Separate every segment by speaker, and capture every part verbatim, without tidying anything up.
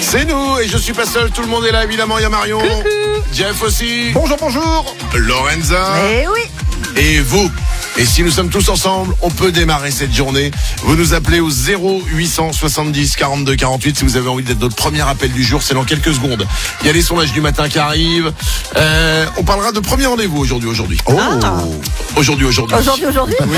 Speaker 1: C'est nous, et je suis pas seul, tout le monde est là, évidemment, il y a Marion.
Speaker 2: Coucou.
Speaker 1: Jeff aussi.
Speaker 3: Bonjour, bonjour.
Speaker 1: Lorenza.
Speaker 2: Eh oui.
Speaker 1: Et vous. Et si nous sommes tous ensemble, on peut démarrer cette journée. Vous nous appelez au zéro huit cent soixante-dix quarante-deux quarante-huit si vous avez envie d'être notre premier appel du jour. C'est dans quelques secondes. Il y a les sondages du matin qui arrivent. Euh, on parlera de premier rendez-vous aujourd'hui, aujourd'hui.
Speaker 3: Oh.
Speaker 2: Ah.
Speaker 1: Aujourd'hui, aujourd'hui.
Speaker 2: Aujourd'hui, aujourd'hui.
Speaker 1: Oui.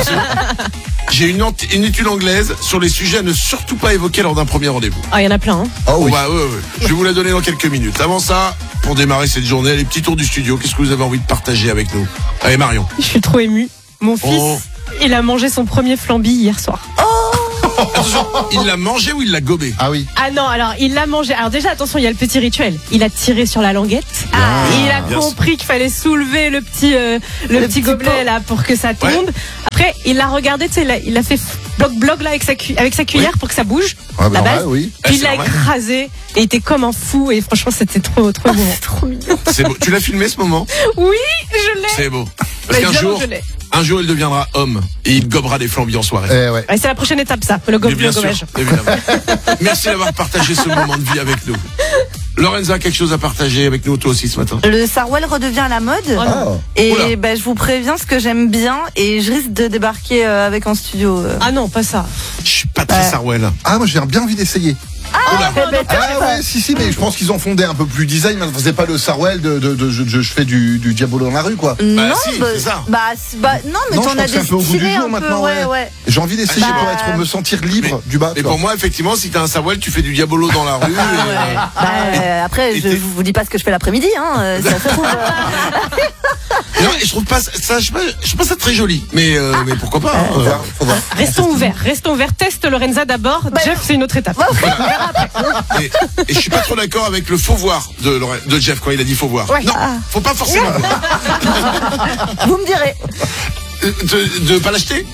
Speaker 1: J'ai une, ant- une étude anglaise sur les sujets à ne surtout pas évoquer lors d'un premier rendez-vous.
Speaker 2: Ah, il y en a plein. Hein.
Speaker 3: Oh oui.
Speaker 1: Bah, ouais, ouais. Je vais vous la donner dans quelques minutes. Avant ça, pour démarrer cette journée, les petits tours du studio. Qu'est-ce que vous avez envie de partager avec nous? Allez, Marion.
Speaker 2: Je suis trop émue. Mon fils,
Speaker 1: Oh.
Speaker 2: il a mangé son premier flambi hier soir.
Speaker 1: Attention, il l'a mangé ou il l'a gobé?
Speaker 3: Ah oui.
Speaker 2: Ah non, alors il l'a mangé. Alors déjà, attention, il y a le petit rituel. Il a tiré sur la languette.
Speaker 3: Ah,
Speaker 2: et il a
Speaker 1: bien
Speaker 2: compris qu'il fallait soulever le petit, euh, le,
Speaker 4: Le
Speaker 2: petit
Speaker 4: petit
Speaker 2: gobelet
Speaker 4: pot.
Speaker 2: là pour que ça tombe.
Speaker 1: Ouais.
Speaker 2: Après, il l'a regardé, tu sais, il a, il a fait bloc-bloc là avec sa, cu- avec sa cuillère pour que ça bouge.
Speaker 3: Ah, bah,
Speaker 2: la base.
Speaker 3: ouais, oui.
Speaker 1: Ah,
Speaker 2: Puis il
Speaker 1: c'est
Speaker 2: l'a
Speaker 1: normal.
Speaker 2: écrasé et il était comme un fou. Et franchement, c'était trop, trop bon.
Speaker 4: C'est trop mignon.
Speaker 1: C'est beau. Tu l'as filmé ce moment?
Speaker 2: Oui, je l'ai.
Speaker 1: C'est beau. Parce
Speaker 2: Bah,
Speaker 1: qu'un
Speaker 2: évidemment,
Speaker 1: jour,
Speaker 2: je l'ai.
Speaker 1: un jour, il deviendra homme et il gobera des flambis en soirée.
Speaker 3: Eh ouais.
Speaker 2: Ouais, c'est la prochaine étape, ça, le, go-
Speaker 1: Mais bien
Speaker 2: le
Speaker 1: sûr,
Speaker 2: gobage.
Speaker 1: évidemment. Merci d'avoir partagé ce moment de vie avec nous. Lorenza, quelque chose à partager avec nous, toi aussi, ce matin?
Speaker 4: Le Sarwell redevient à la mode.
Speaker 2: Oh non.
Speaker 3: Ah.
Speaker 4: Et
Speaker 1: Oula.
Speaker 4: ben, je vous préviens ce que j'aime bien et je risque de débarquer euh, avec en studio. euh.
Speaker 2: Ah non, pas ça.
Speaker 1: Je suis pas très
Speaker 2: Euh.
Speaker 1: Sarwell.
Speaker 3: Ah, moi j'ai bien envie d'essayer.
Speaker 1: Oula.
Speaker 4: Eh ben,
Speaker 3: Ah ouais, si, si, mais je pense qu'ils ont fondé un peu plus design. Mais c'est pas le Sarwell de, de, de, je, je fais du, du Diabolo dans la rue, quoi.
Speaker 4: non,
Speaker 1: si,
Speaker 4: bah,
Speaker 1: c'est ça.
Speaker 4: bah, c'est- bah, non, mais
Speaker 3: Non, je
Speaker 4: t'en
Speaker 3: crois
Speaker 4: as
Speaker 3: que c'est
Speaker 4: des
Speaker 3: un peu au goût du
Speaker 4: stylés
Speaker 3: jour
Speaker 4: un peu,
Speaker 3: maintenant,
Speaker 4: ouais,
Speaker 3: ouais.
Speaker 4: ouais.
Speaker 3: J'ai envie d'essayer
Speaker 4: Bah.
Speaker 3: pour être, me sentir libre du bas.
Speaker 1: Mais
Speaker 3: tu
Speaker 1: pour
Speaker 3: vois.
Speaker 1: moi, effectivement, si t'as un Sarwell, tu fais du Diabolo dans la rue. et, euh,
Speaker 4: Bah, euh, après,
Speaker 1: Et
Speaker 4: je
Speaker 1: t'es-
Speaker 4: vous dis pas ce que je fais l'après-midi, hein. euh, Ça se trouve. euh,
Speaker 1: Non, et je trouve pas ça, je trouve pas, je trouve pas ça très joli. Mais, euh, mais pourquoi pas? hein,
Speaker 3: Faut
Speaker 1: euh.
Speaker 3: voir, faut voir.
Speaker 2: Restons ouverts, restons ouverts. Teste Lorenza d'abord. Jeff, c'est une autre étape.
Speaker 1: Et, et je suis pas trop d'accord avec le faux voir de, Lore- de Jeff quand il a dit faux voir.
Speaker 2: Ouais.
Speaker 1: Non, faut pas forcément voir.
Speaker 4: Vous me direz.
Speaker 1: Euh, De, de pas l'acheter.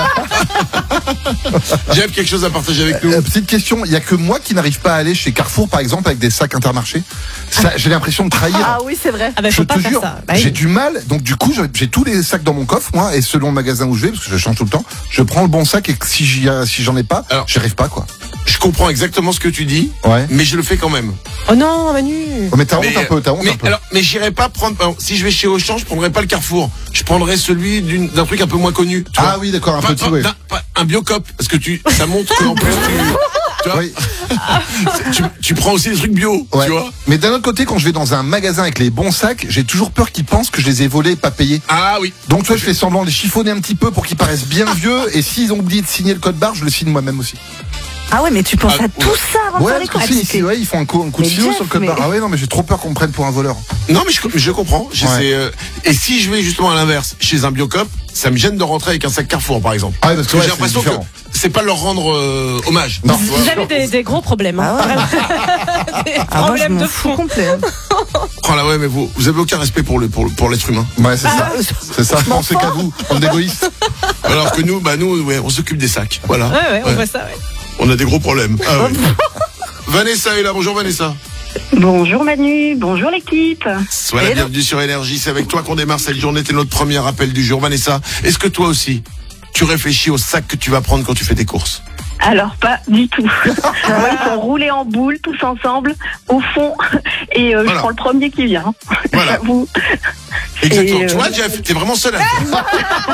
Speaker 1: Jeff, quelque chose à partager avec nous?
Speaker 3: Euh, petite question, il y a que moi qui n'arrive pas à aller chez Carrefour, par exemple, avec des sacs Intermarché. Ça, j'ai l'impression de trahir.
Speaker 4: Ah oui, c'est vrai.
Speaker 2: Ah bah
Speaker 3: Je
Speaker 2: faut
Speaker 3: te
Speaker 2: pas faire
Speaker 3: jure,
Speaker 2: ça. Bah oui.
Speaker 3: j'ai du mal. Donc du coup, j'ai- j'ai tous les sacs dans mon coffre, moi, et selon le magasin où je vais, parce que je change tout le temps, je prends le bon sac et que si j'y a- si j'en ai pas,
Speaker 1: Alors-
Speaker 3: j'y arrive pas, quoi.
Speaker 1: Je comprends exactement ce que tu dis,
Speaker 3: Ouais.
Speaker 1: mais je le fais quand même.
Speaker 2: Oh non, Manu.
Speaker 3: Oh, mais t'as honte
Speaker 1: Mais,
Speaker 3: un peu, t'as honte
Speaker 1: mais,
Speaker 3: un peu.
Speaker 1: alors, mais j'irai pas prendre. alors, si je vais chez Auchan, je prendrai pas le Carrefour. Je prendrai celui d'une- d'un truc un peu moins connu. tu
Speaker 3: Ah
Speaker 1: vois.
Speaker 3: oui, d'accord, un
Speaker 1: Pas-
Speaker 3: petit,
Speaker 1: pas-
Speaker 3: ouais.
Speaker 1: d'un- pas- un Biocop, parce que tu, ça montre qu'en plus tu, tu vois,
Speaker 3: Oui.
Speaker 1: tu, tu prends aussi des trucs bio,
Speaker 3: Ouais.
Speaker 1: tu vois.
Speaker 3: Mais d'un autre côté, quand je vais dans un magasin avec les bons sacs, j'ai toujours peur qu'ils pensent que je les ai volés, pas payés.
Speaker 1: Ah oui.
Speaker 3: Donc tu vois, je fais semblant de les chiffonner un petit peu pour qu'ils paraissent bien vieux, et s'ils ont oublié de signer le code barre, je le signe moi-même aussi.
Speaker 4: Ah ouais, mais tu penses
Speaker 1: Ah,
Speaker 4: à tout ça avant de
Speaker 3: Ouais,
Speaker 4: faire les
Speaker 3: parce que
Speaker 4: courses.
Speaker 3: si, si, ouais, ils font un coup, un coup de
Speaker 4: Mais
Speaker 3: stylo
Speaker 4: Jeff,
Speaker 3: sur le code
Speaker 4: mais-
Speaker 3: barre. Ah ouais, non, mais j'ai trop peur qu'on me prenne pour un voleur.
Speaker 1: Non, mais je, je comprends. J'essaie,
Speaker 3: Ouais.
Speaker 1: euh, et si je vais justement à l'inverse, chez un Biocop, ça me gêne de rentrer avec un sac Carrefour, par exemple.
Speaker 3: Ah ouais, parce que ouais,
Speaker 1: j'ai
Speaker 3: c'est
Speaker 1: l'impression que
Speaker 3: différent.
Speaker 1: c'est pas leur rendre euh, hommage.
Speaker 3: Non.
Speaker 1: Tu vois.
Speaker 2: Vous avez des, des gros problèmes. Hein.
Speaker 4: Ah ouais.
Speaker 2: Vraiment. Des
Speaker 4: Ah, moi, je
Speaker 2: problèmes
Speaker 4: m'en
Speaker 2: de
Speaker 4: fous
Speaker 2: fond.
Speaker 4: complet. hein.
Speaker 1: Oh là ouais, mais vous, vous avez aucun respect pour le pour, le- pour l'être humain.
Speaker 3: Ouais, c'est ça.
Speaker 4: Ah,
Speaker 3: C'est ça, pensez qu'à vous, bande d'égoïstes.
Speaker 1: Alors que nous, bah nous, ouais, on s'occupe des sacs. Voilà.
Speaker 2: Ouais, ouais, on
Speaker 1: Ouais.
Speaker 2: voit ça, ouais.
Speaker 1: On a des gros problèmes. Ah ouais. Vanessa est là. Bonjour Vanessa.
Speaker 5: Bonjour Manu, bonjour l'équipe.
Speaker 1: Sois la bienvenue sur Énergie. C'est avec toi qu'on démarre cette journée. T'es notre premier appel du jour. Vanessa, est-ce que toi aussi, tu réfléchis au sac que tu vas prendre quand tu fais tes courses?
Speaker 5: Alors pas du tout. Moi, ils sont roulés en boule tous ensemble au fond et euh,
Speaker 1: Voilà.
Speaker 5: je prends le premier qui vient.
Speaker 1: Voilà.
Speaker 5: J'avoue.
Speaker 1: Exactement.
Speaker 5: Et, euh,
Speaker 1: Tu vois, Jeff, t'es vraiment seul à le faire.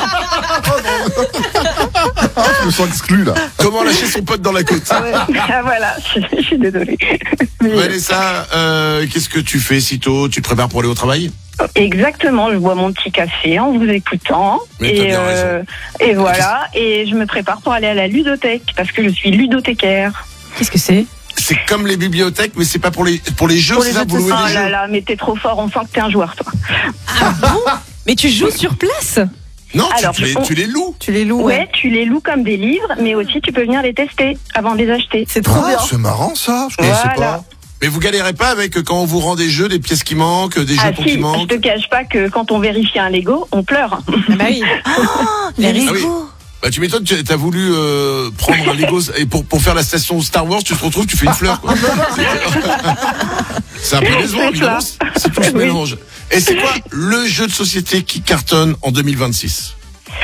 Speaker 3: Ah, je me sens exclu, là.
Speaker 1: Comment lâcher son pote dans la côte?
Speaker 5: Ah voilà, je, je suis désolée. Mais, euh,
Speaker 1: Vanessa, euh, qu'est-ce que tu fais sitôt? Tu te prépares pour aller au travail?
Speaker 5: exactement, je bois mon petit café en vous écoutant
Speaker 1: Mais t'as
Speaker 5: et
Speaker 1: bien
Speaker 5: euh, et voilà et je me prépare pour aller à la ludothèque parce que je suis ludothécaire.
Speaker 2: Qu'est-ce que c'est?
Speaker 1: C'est comme les bibliothèques, mais c'est pas pour les pour les jeux,
Speaker 4: Pour
Speaker 1: c'est
Speaker 4: les
Speaker 1: ça?
Speaker 4: jeux de
Speaker 1: Vous louez
Speaker 5: Oh
Speaker 1: des
Speaker 5: là
Speaker 1: jeux?
Speaker 5: là, mais t'es trop fort, on sent que t'es un joueur toi.
Speaker 2: Ah bon? Mais tu joues sur place?
Speaker 1: Non,
Speaker 5: Alors,
Speaker 1: tu, les,
Speaker 5: on-
Speaker 1: tu les loues.
Speaker 4: Tu les loues.
Speaker 5: Ouais, tu les loues comme des livres, mais aussi tu peux venir les tester avant de les acheter.
Speaker 4: C'est trop
Speaker 3: Ah,
Speaker 4: bien.
Speaker 3: c'est marrant, ça. Je connaissais
Speaker 5: Voilà.
Speaker 3: pas.
Speaker 1: Mais vous galérez pas avec euh, quand on vous rend des jeux, des pièces qui manquent, des
Speaker 5: Ah
Speaker 1: jetons
Speaker 5: si,
Speaker 1: qui
Speaker 5: je
Speaker 1: manquent?
Speaker 5: te cache pas que quand on vérifie un Lego, on pleure.
Speaker 2: Ah bah oui.
Speaker 4: Ah, les
Speaker 2: Ah oui.
Speaker 4: Lego.
Speaker 1: Bah tu m'étonnes, tu as voulu euh, prendre un Lego et pour pour faire la station Star Wars, tu te retrouves, tu fais une fleur. Quoi. C'est un peu décevant,
Speaker 5: C'est
Speaker 1: évidemment.
Speaker 5: ça.
Speaker 1: C'est tout ce
Speaker 5: Oui.
Speaker 1: mélange. Et c'est quoi le jeu de société qui cartonne en deux mille vingt-six?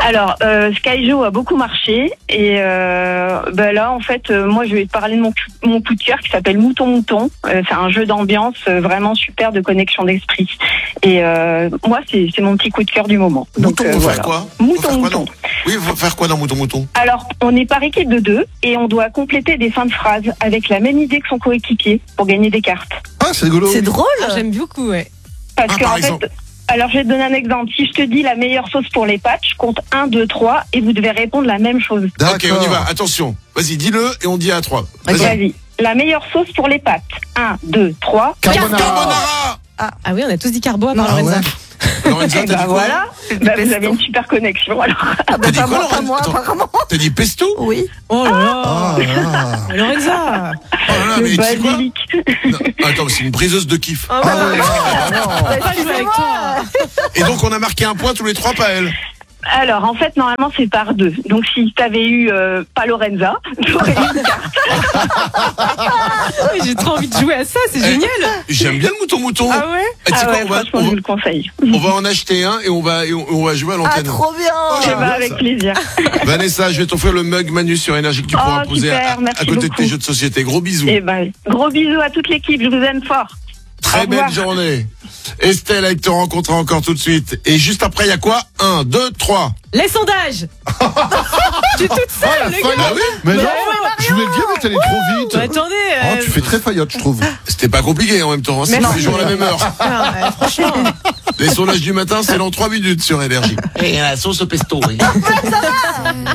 Speaker 5: Alors, euh, Skyjo a beaucoup marché et euh, bah là, en fait, euh, moi, je vais te parler de mon, mon coup de cœur qui s'appelle Mouton Mouton. Euh, c'est un jeu d'ambiance euh, vraiment super de connexion d'esprit. Et euh, moi, c'est, c'est mon petit coup de cœur du moment.
Speaker 1: Mouton,
Speaker 5: euh,
Speaker 1: faut
Speaker 5: voilà.
Speaker 1: faire quoi?
Speaker 5: Mouton
Speaker 1: Faut faire quoi
Speaker 5: Mouton.
Speaker 1: dans- Oui, faut faire quoi dans Mouton Mouton?
Speaker 5: Alors, on est par équipe de deux et on doit compléter des fins de phrases avec la même idée que son coéquipier pour gagner des cartes.
Speaker 3: Ah, c'est rigolo.
Speaker 4: C'est drôle.
Speaker 2: Ah, j'aime beaucoup, ouais.
Speaker 5: Parce
Speaker 1: Ah,
Speaker 5: que
Speaker 1: par
Speaker 5: en
Speaker 1: exemple.
Speaker 5: fait, alors je vais te donner un exemple. Si je te dis la meilleure sauce pour les pâtes, je compte un, deux, trois et vous devez répondre la même chose.
Speaker 1: Ok, on y va. Attention. Vas-y, dis-le et on dit à trois.
Speaker 4: Ok.
Speaker 1: Vas-y.
Speaker 5: Vas-y. La meilleure sauce pour les pâtes. un, deux, trois.
Speaker 3: Carbonara.
Speaker 1: Carbonara.
Speaker 2: Ah oui, on a tous dit carbo à part
Speaker 3: Ah
Speaker 2: Lorenza.
Speaker 3: ouais.
Speaker 1: Lorenza,
Speaker 5: Et
Speaker 1: t'as
Speaker 5: bah
Speaker 1: dit quoi?
Speaker 5: voilà. Bah, vous avez une super connexion alors.
Speaker 4: Ah bah,
Speaker 1: T'as dit
Speaker 4: pas
Speaker 1: quoi,
Speaker 4: moi, pas
Speaker 1: Laurent
Speaker 4: moi,
Speaker 1: Attends.
Speaker 4: apparemment.
Speaker 1: T'as dit pesto?
Speaker 4: Oui.
Speaker 2: Oh là là.
Speaker 3: Ah, là.
Speaker 2: Mais Lorenza.
Speaker 1: Oh là là, mais
Speaker 5: Le
Speaker 1: tu sais quoi?
Speaker 5: basilic.
Speaker 1: Non, attends, c'est une briseuse de kiff.
Speaker 2: Oh,
Speaker 3: Ah ouais, non, non.
Speaker 2: on va pas jouer avec toi.
Speaker 1: Et donc, on a marqué un point tous les trois, pas elle.
Speaker 5: Alors en fait normalement c'est par deux. Donc si t'avais eu euh, pas Lorenza, t'aurais eu une carte.
Speaker 2: Oui, j'ai trop envie de jouer à ça, c'est
Speaker 1: Eh,
Speaker 2: génial.
Speaker 1: J'aime bien le mouton mouton.
Speaker 2: Ah ouais?
Speaker 1: Eh, tu sais
Speaker 5: Ah
Speaker 1: quoi,
Speaker 5: ouais,
Speaker 1: on, va,
Speaker 5: franchement
Speaker 1: on,
Speaker 5: je
Speaker 1: va,
Speaker 5: vous le conseille.
Speaker 1: on va en acheter un et on va, et on, on va jouer à
Speaker 4: Ah,
Speaker 1: l'antenne.
Speaker 4: trop bien.
Speaker 5: Eh
Speaker 1: j'aime
Speaker 5: ben,
Speaker 1: bien
Speaker 5: avec
Speaker 1: ça.
Speaker 5: plaisir.
Speaker 1: Vanessa, je vais t'offrir le mug Manu sur Énergie que tu
Speaker 5: Oh,
Speaker 1: pourras poser
Speaker 5: super,
Speaker 1: à, à
Speaker 5: merci
Speaker 1: côté de tes
Speaker 5: beaucoup.
Speaker 1: jeux de société. Gros bisous.
Speaker 5: Et ben gros bisous à toute l'équipe, je vous aime fort.
Speaker 1: Très
Speaker 5: au revoir.
Speaker 1: belle journée. Estelle, elle te rencontrera encore tout de suite. Et juste après, il y a quoi? Un, deux, trois.
Speaker 2: Les sondages. Je suis toute seule, les gars.
Speaker 1: Bah oui,
Speaker 3: Mais non,
Speaker 2: ouais,
Speaker 3: je voulais le dire, mais t'allais trop vite.
Speaker 2: Bah, attendez.
Speaker 3: Oh,
Speaker 2: euh,
Speaker 3: tu fais très faillotte, je trouve.
Speaker 1: c'était pas compliqué en même temps. hein. C'est tous
Speaker 2: Merci.
Speaker 1: les jours à la même heure.
Speaker 2: ah, ouais, franchement.
Speaker 1: Les sondages du matin, c'est dans trois minutes sur Énergie. Et la sauce au pesto, oui.